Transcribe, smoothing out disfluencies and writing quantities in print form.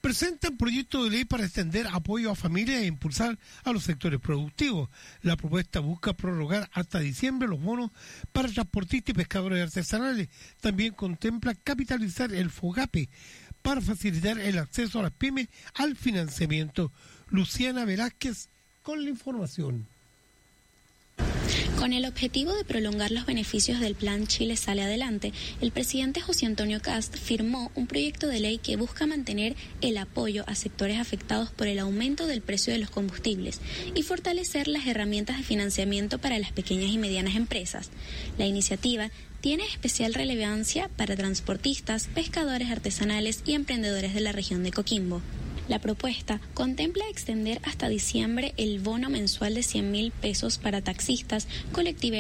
presentan proyecto de ley para extender apoyo a familias e impulsar a los sectores productivos. La propuesta busca prorrogar hasta diciembre los bonos para transportistas y pescadores artesanales. También contempla capitalizar el FOGAPE para facilitar el acceso a las pymes al financiamiento. Luciana Velázquez con la información. Con el objetivo de prolongar los beneficios del Plan Chile Sale Adelante, el presidente José Antonio Kast firmó un proyecto de ley que busca mantener el apoyo a sectores afectados por el aumento del precio de los combustibles y fortalecer las herramientas de financiamiento para las pequeñas y medianas empresas. La iniciativa tiene especial relevancia para transportistas, pescadores artesanales y emprendedores de la región de Coquimbo. La propuesta contempla extender hasta diciembre el bono mensual de 100.000 pesos para taxistas, colectiveros